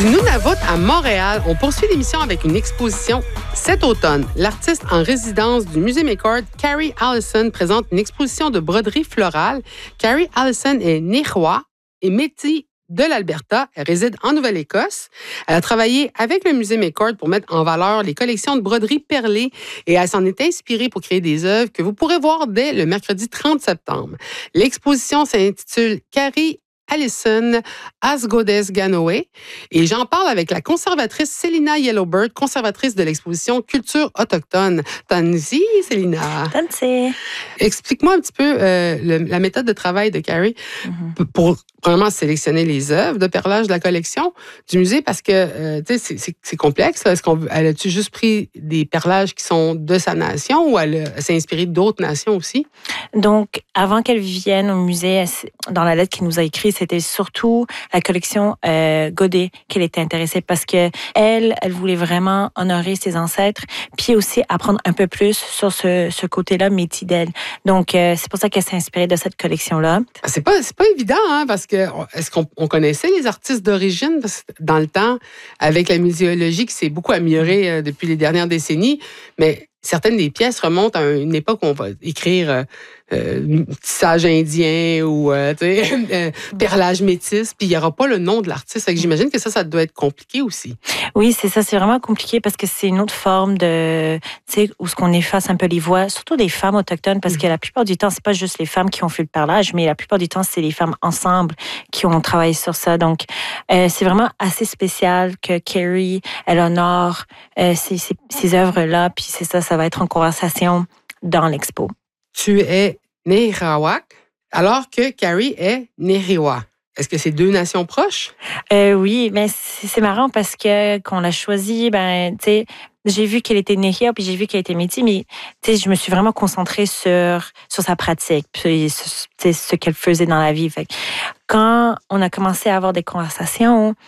Du Nunavut à Montréal, on poursuit l'émission avec une exposition cet automne. L'artiste en résidence du Musée McCord, Carrie Allison, présente une exposition de broderie florale. Carrie Allison est Nihilwa et métis de l'Alberta. Elle réside en Nouvelle-Écosse. Elle a travaillé avec le Musée McCord pour mettre en valeur les collections de broderie perlée et elle s'en est inspirée pour créer des œuvres que vous pourrez voir dès le mercredi 30 septembre. L'exposition s'intitule Carrie Allison Asgodes Ganoe et j'en parle avec la conservatrice Célina Yellowbird, conservatrice de l'exposition Culture autochtone. Tansi, Célina. Tansi. Explique-moi un petit peu la méthode de travail de Carrie pour vraiment sélectionner les œuvres de perlage de la collection du musée parce que c'est complexe. Est-ce elle a-tu juste pris des perlages qui sont de sa nation ou elle s'est inspirée d'autres nations aussi? Donc, avant qu'elle vienne au musée, dans la lettre qu'elle nous a écrite, c'était surtout la collection Godet qu'elle était intéressée parce que elle voulait vraiment honorer ses ancêtres, puis aussi apprendre un peu plus sur ce côté-là métis d'elle. Donc, c'est pour ça qu'elle s'est inspirée de cette collection-là. C'est pas évident, hein, parce que est-ce qu'on connaissait les artistes d'origine? Parce que dans le temps, avec la muséologie qui s'est beaucoup améliorée depuis les dernières décennies, mais certaines des pièces remontent à une époque où on va écrire tissage indien ou perlage métis, puis il n'y aura pas le nom de l'artiste. Fait que j'imagine que ça doit être compliqué aussi. Oui, c'est ça. C'est vraiment compliqué parce que c'est une autre forme de, où ce qu'on efface un peu les voix, surtout des femmes autochtones, parce que la plupart du temps, c'est pas juste les femmes qui ont fait le perlage, mais la plupart du temps, c'est les femmes ensemble qui ont travaillé sur ça. Donc, c'est vraiment assez spécial que Carrie, elle honore ces œuvres-là, puis c'est ça va être en conversation dans l'expo. Tu es Nehrawak, alors que Carrie est Nehiyawak. Est-ce que c'est deux nations proches? Oui, mais c'est marrant parce que quand on l'a choisi, j'ai vu qu'elle était Nehiyawak puis j'ai vu qu'elle était métis, mais je me suis vraiment concentrée sur sa pratique, puis ce qu'elle faisait dans la vie. Fait que quand on a commencé à avoir des conversations,